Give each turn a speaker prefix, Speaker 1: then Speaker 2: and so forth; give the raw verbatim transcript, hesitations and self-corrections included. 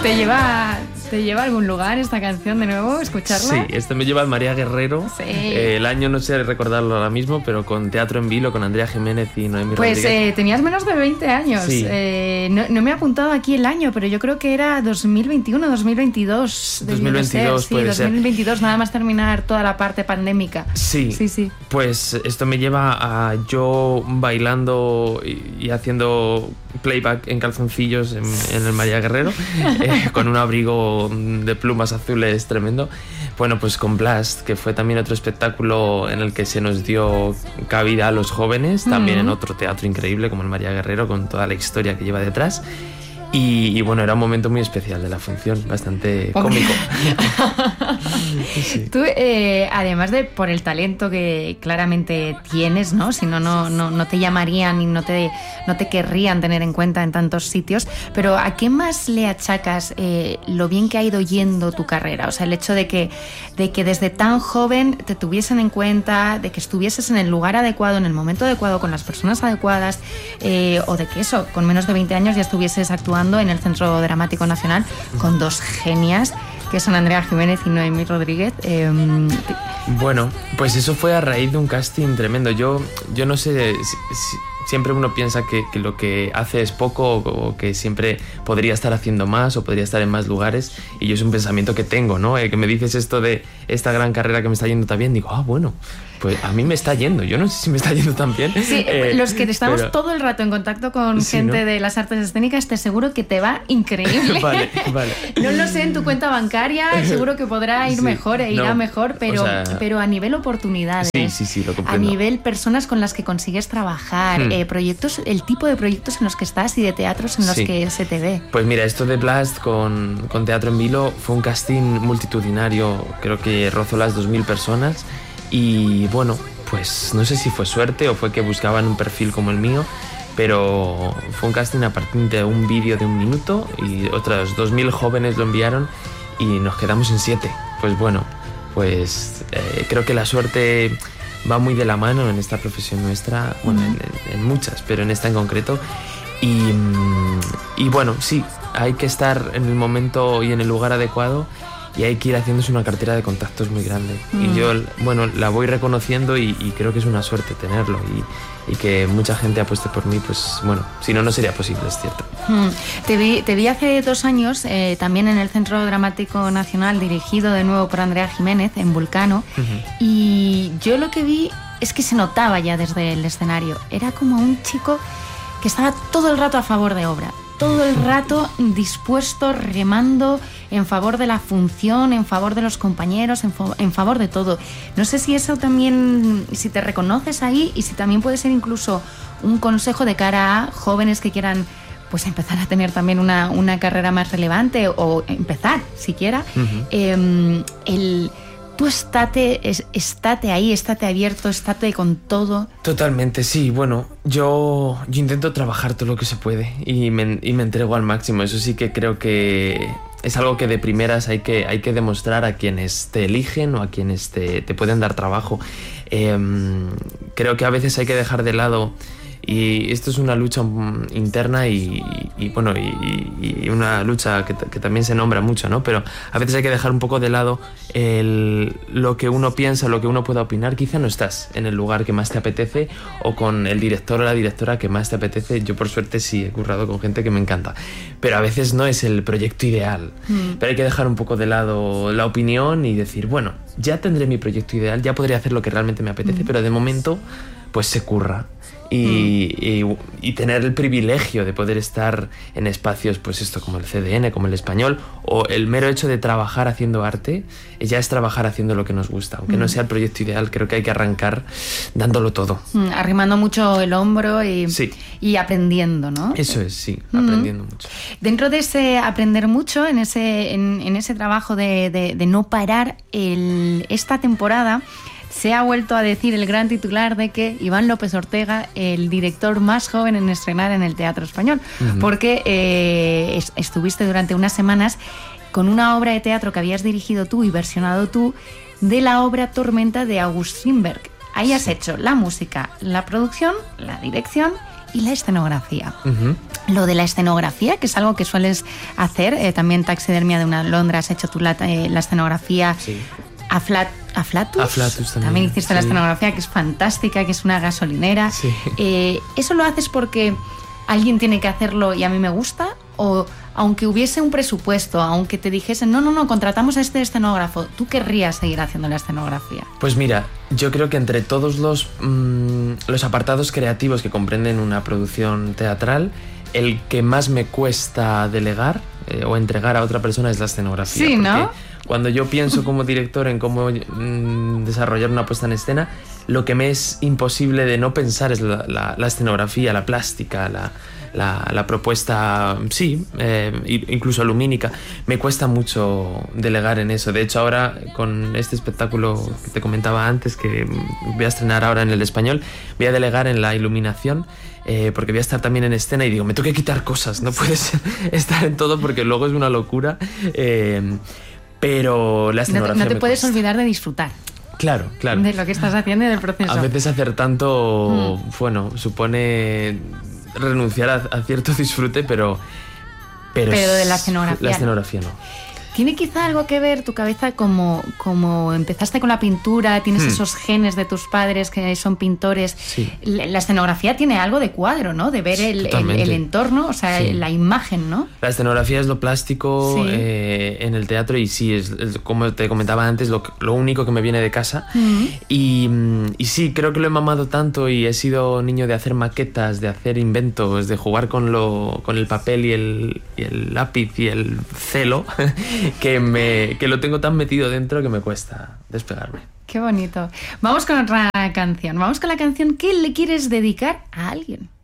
Speaker 1: ¿Te lleva, ¿Te lleva a algún lugar esta canción de nuevo, escucharla?
Speaker 2: Sí, esto me lleva al María Guerrero.
Speaker 1: Sí.
Speaker 2: Eh, el año no sé recordarlo ahora mismo, pero con Teatro en Vilo, con Andrea Jiménez y Noemí
Speaker 1: Pues
Speaker 2: Rodríguez.
Speaker 1: eh, tenías menos de veinte años.
Speaker 2: Sí.
Speaker 1: Eh, no, no me he apuntado aquí el año, pero yo creo que era dos mil veintiuno, dos mil veintidós.
Speaker 2: dos mil veintidós
Speaker 1: ser. Sí,
Speaker 2: puede
Speaker 1: dos mil veintidós,
Speaker 2: ser.
Speaker 1: nada más terminar toda la parte pandémica.
Speaker 2: Sí,
Speaker 1: sí, sí.
Speaker 2: Pues esto me lleva a yo bailando y, y haciendo playback en calzoncillos en, en el María Guerrero, eh, con un abrigo de plumas azules tremendo. Bueno, pues con Blast, que fue también otro espectáculo en el que se nos dio cabida a los jóvenes, también uh-huh. en otro teatro increíble como el María Guerrero, con toda la historia que lleva detrás. Y, y bueno, era un momento muy especial de la función, bastante cómico.
Speaker 1: Sí. Tú, eh, además de por el talento que claramente tienes, ¿no? Si no, no, no, no te llamarían y no te, no te querrían tener en cuenta en tantos sitios, pero ¿a qué más le achacas eh, lo bien que ha ido yendo tu carrera? O sea, el hecho de que, de que desde tan joven te tuviesen en cuenta, de que estuvieses en el lugar adecuado, en el momento adecuado, con las personas adecuadas, eh, o de que eso, con menos de veinte años ya estuvieses actuando en el Centro Dramático Nacional con dos genias que son Andrea Jiménez y Noemí Rodríguez. Eh,
Speaker 2: bueno, pues eso fue a raíz de un casting tremendo. Yo, yo no sé, si, si, siempre uno piensa que, que lo que hace es poco o, o que siempre podría estar haciendo más o podría estar en más lugares, y yo es un pensamiento que tengo, ¿no? Eh, que me dices esto de esta gran carrera que me está yendo tan bien, digo, ah, bueno, pues a mí me está yendo, yo no sé si me está yendo tan bien.
Speaker 1: Sí, eh, los que estamos pero... todo el rato en contacto con sí, gente, ¿no?, de las artes escénicas, te aseguro que te va increíble.
Speaker 2: Vale, vale.
Speaker 1: No lo sé en tu cuenta bancaria, seguro que podrá ir sí, mejor e irá no, mejor, pero, o sea, pero a nivel oportunidades,
Speaker 2: sí, sí, sí, lo comprendo.
Speaker 1: A nivel personas con las que consigues trabajar, hmm. eh, proyectos, el tipo de proyectos en los que estás y de teatros en los sí. que se te ve.
Speaker 2: Pues mira, esto de Blast con, con Teatro en Vilo fue un casting multitudinario, creo que rozó las dos mil personas. Y bueno, pues no sé si fue suerte o fue que buscaban un perfil como el mío, pero fue un casting a partir de un vídeo de un minuto y otros dos mil jóvenes lo enviaron y nos quedamos en siete. Pues bueno, pues eh, creo que la suerte va muy de la mano en esta profesión nuestra, bueno, en, en, en muchas, pero en esta en concreto. Y, y bueno, sí, hay que estar en el momento y en el lugar adecuado. Y hay que ir haciéndose una cartera de contactos muy grande. Mm. Y yo, bueno, la voy reconociendo y, y creo que es una suerte tenerlo. Y, y que mucha gente apueste por mí, pues bueno, si no, no sería posible, es cierto.
Speaker 1: Mm. Te vi, te vi hace dos años eh, también en el Centro Dramático Nacional, dirigido de nuevo por Andrea Jiménez, en Vulcano. Uh-huh. Y yo lo que vi es que se notaba ya desde el escenario. Era como un chico que estaba todo el rato a favor de obra. Todo el rato dispuesto, remando en favor de la función, en favor de los compañeros, en, fo- en favor de todo. No sé si eso también, si te reconoces ahí y si también puede ser incluso un consejo de cara a jóvenes que quieran pues empezar a tener también una, una carrera más relevante o empezar siquiera. Uh-huh. Eh, el... Tú estate, es, estate ahí, estate abierto, estate con todo.
Speaker 2: Totalmente, sí. Bueno, yo, yo intento trabajar todo lo que se puede y me, y me entrego al máximo. Eso sí que creo que es algo que de primeras hay que, hay que demostrar a quienes te eligen o a quienes te, te pueden dar trabajo. Eh, creo que a veces hay que dejar de lado, y esto es una lucha interna y, y bueno, y, y una lucha que, que también se nombra mucho, ¿no? Pero a veces hay que dejar un poco de lado el, lo que uno piensa, lo que uno pueda opinar. Quizá no estás en el lugar que más te apetece o con el director o la directora que más te apetece. Yo por suerte sí he currado con gente que me encanta, pero a veces no es el proyecto ideal. Mm. Pero hay que dejar un poco de lado la opinión y decir, bueno, ya tendré mi proyecto ideal, ya podré hacer lo que realmente me apetece, mm. pero de momento pues se curra. Y, mm. y, y tener el privilegio de poder estar en espacios, pues esto, como el C D N, como el Español, o el mero hecho de trabajar haciendo arte, ya es trabajar haciendo lo que nos gusta. Aunque mm. no sea el proyecto ideal, creo que hay que arrancar dándolo todo.
Speaker 1: Mm, arrimando mucho el hombro y,
Speaker 2: sí.
Speaker 1: y aprendiendo, ¿no?
Speaker 2: Eso es, sí, aprendiendo mm. mucho.
Speaker 1: Dentro de ese aprender mucho, en ese, en, en ese trabajo de, de, de no parar, el, esta temporada se ha vuelto a decir el gran titular de que Iván López Ortega, el director más joven en estrenar en el Teatro Español, uh-huh. porque eh, estuviste durante unas semanas con una obra de teatro que habías dirigido tú y versionado tú de la obra Tormenta de August Strindberg. Ahí has sí. hecho la música, la producción, la dirección y la escenografía.
Speaker 2: Uh-huh.
Speaker 1: Lo de la escenografía, que es algo que sueles hacer, eh, también Taxidermia de una Londra, has hecho tú la, eh, la escenografía.
Speaker 2: Sí.
Speaker 1: Aflat, Aflatus,
Speaker 2: Aflatus también.
Speaker 1: también hiciste sí. la escenografía, que es fantástica, que es una gasolinera.
Speaker 2: Sí.
Speaker 1: Eh, ¿Eso lo haces porque alguien tiene que hacerlo y a mí me gusta? ¿O aunque hubiese un presupuesto, aunque te dijesen, no, no, no, contratamos a este escenógrafo, tú querrías seguir haciendo la escenografía?
Speaker 2: Pues mira, yo creo que entre todos los, mmm, los apartados creativos que comprenden una producción teatral, el que más me cuesta delegar eh, o entregar a otra persona es la escenografía.
Speaker 1: Sí, ¿no?
Speaker 2: Cuando yo pienso como director en cómo mmm, desarrollar una puesta en escena, lo que me es imposible de no pensar es la, la, la escenografía, la plástica, la, la, la propuesta, sí, eh, incluso lumínica. Me cuesta mucho delegar en eso. De hecho, ahora con este espectáculo que te comentaba antes, que voy a estrenar ahora en el Español, voy a delegar en la iluminación. Eh, porque voy a estar también en escena y digo, me tengo que quitar cosas, no puedes estar en todo porque luego es una locura. Eh, pero la escenografía
Speaker 1: no te, no te
Speaker 2: me
Speaker 1: puedes
Speaker 2: cuesta.
Speaker 1: olvidar de disfrutar.
Speaker 2: Claro, claro.
Speaker 1: De lo que estás haciendo y del proceso.
Speaker 2: A veces hacer tanto,
Speaker 1: mm.
Speaker 2: bueno, supone renunciar a, a cierto disfrute, pero... Pero,
Speaker 1: pero de la escenografía.
Speaker 2: La escenografía no.
Speaker 1: ¿Tiene quizá algo que ver tu cabeza como, como empezaste con la pintura, tienes hmm. esos genes de tus padres que son pintores?
Speaker 2: Sí.
Speaker 1: La, la escenografía tiene algo de cuadro, ¿no? De ver el, el, el entorno, o sea, sí. la imagen, ¿no?
Speaker 2: La escenografía es lo plástico
Speaker 1: sí.
Speaker 2: eh, en el teatro y sí, es, es como te comentaba antes, lo, lo único que me viene de casa.
Speaker 1: Hmm.
Speaker 2: Y, y sí, creo que lo he mamado tanto y he sido niño de hacer maquetas, de hacer inventos, de jugar con, lo, con el papel y el, y el lápiz y el celo. Que, me, que lo tengo tan metido dentro que me cuesta despegarme.
Speaker 1: Qué bonito. Vamos con otra canción. Vamos con la canción que le quieres dedicar a alguien.